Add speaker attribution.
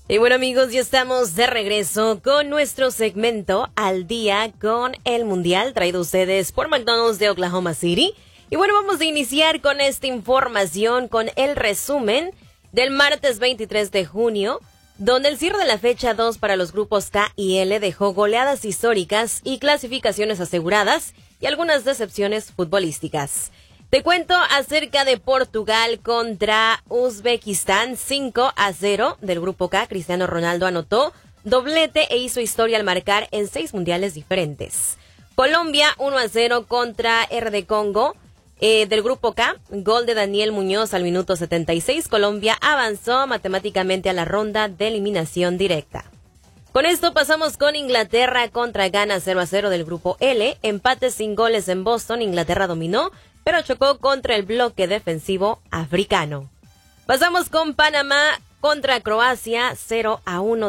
Speaker 1: Y bueno amigos, ya estamos de regreso con nuestro segmento Al Día con el Mundial, traído a ustedes por McDonald's de Oklahoma City. Y bueno, vamos a iniciar con esta información, con el resumen del martes 23 de junio, donde el cierre de la fecha 2 para los grupos K y L dejó goleadas históricas y clasificaciones aseguradas y algunas decepciones futbolísticas. Te cuento acerca de Portugal contra Uzbekistán, 5-0 del grupo K. Cristiano Ronaldo anotó doblete e hizo historia al marcar en 6 mundiales diferentes. Colombia 1-0 contra RD Congo del grupo K. Gol de Daniel Muñoz al minuto 76. Colombia avanzó matemáticamente a la ronda de eliminación directa. Con esto pasamos con Inglaterra contra Ghana, 0-0 del grupo L. Empate sin goles en Boston. Inglaterra dominó, pero chocó contra el bloque defensivo africano. Pasamos con Panamá contra Croacia, 0-1